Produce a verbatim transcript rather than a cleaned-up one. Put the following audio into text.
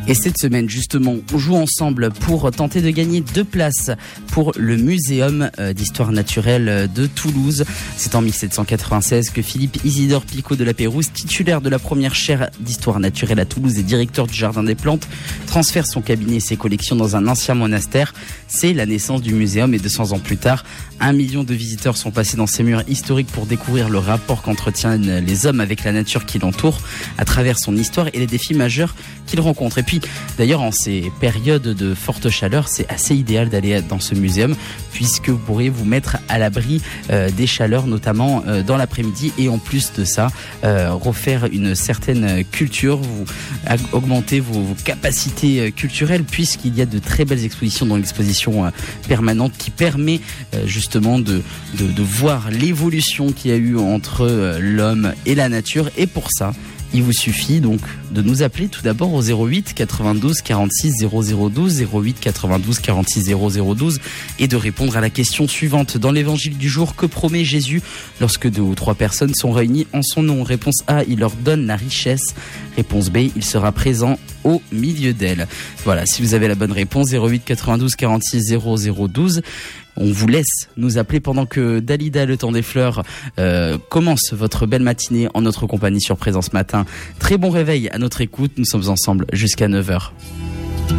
Et cette semaine, justement, on joue ensemble pour tenter de gagner deux places pour le Muséum d'Histoire Naturelle de Toulouse. C'est en mille sept cent quatre-vingt-seize que Philippe Isidore Picot de la Pérouse, titulaire de la première chaire d'Histoire Naturelle à Toulouse et directeur du Jardin des Plantes, transfère son cabinet et ses collections dans un ancien monastère. C'est la naissance du muséum et deux cents ans plus tard, un million de visiteurs sont passés dans ces murs historiques pour découvrir le rapport qu'entretiennent les hommes avec la nature qui l'entoure à travers son histoire et les défis majeurs qu'ils rencontrent. Et puis, d'ailleurs, en ces périodes de forte chaleur, c'est assez idéal d'aller dans ce muséum puisque vous pourrez vous mettre à l'abri euh, des chaleurs, notamment euh, dans l'après-midi. Et en plus de ça, euh, refaire une certaine culture, vous augmenter vos, vos capacités culturelles puisqu'il y a de très belles expositions dans l'exposition euh, permanente qui permet euh, justement de, de, de voir l'évolution qu'il y a eu entre euh, l'homme et la nature. Et pour ça, il vous suffit donc de nous appeler tout d'abord au zéro huit quatre-vingt-douze quarante-six zéro zéro douze, zéro huit quatre-vingt-douze quarante-six zéro zéro douze et de répondre à la question suivante. Dans l'évangile du jour, que promet Jésus lorsque deux ou trois personnes sont réunies en son nom? Réponse A, il leur donne la richesse. Réponse B, il sera présent au milieu d'elles. Voilà, si vous avez la bonne réponse, zéro huit quatre-vingt-douze quarante-six zéro zéro douze. On vous laisse nous appeler pendant que Dalida, le temps des fleurs, euh, commence votre belle matinée en notre compagnie sur Présence Matin. Très bon réveil à notre écoute. Nous sommes ensemble jusqu'à neuf heures.